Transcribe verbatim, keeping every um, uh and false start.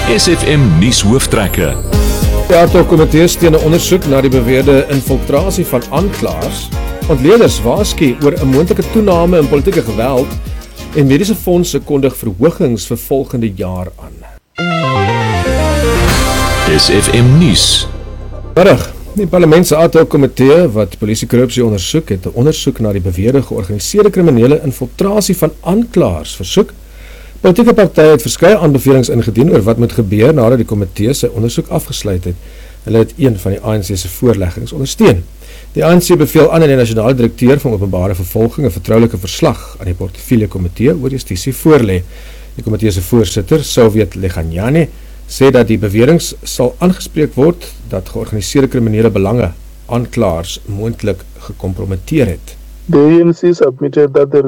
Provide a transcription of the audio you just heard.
S F M nuus hooftrekke. Die Ad-hoc-komitee steun 'n ondersoek na die beweerde infiltrasie van aanklaers. Ontleeders waarsku oor 'n moontlike toename in politieke geweld en mediese fondse kondig verhogings vir volgende jaar aan. S F M nuus. Middag. Die parlement se Ad-hoc-komitee wat polisiekorrupsie ondersoek het 'n ondersoek na die beweerde georganiseerde kriminele infiltrasie van aanklaers versoek. Politieke partye het verskeie aanbevelings ingedien oor wat moet gebeur nadat die komitee sy ondersoek afgesluit het. Hulle het een van die A N C se voorleggings ondersteun. Die A N C beveel aan aan die nasionale direkteur van openbare vervolging 'n vertroulike verslag aan die portefeulje komitee oor justisie voorlê. Die komitee se voorsitter, Soviet Leganyane, sê dat die beweringe sal aangespreek word dat georganiseerde kriminele belange aanklaers moontlik gekompromiteer het. The A N C submitted that the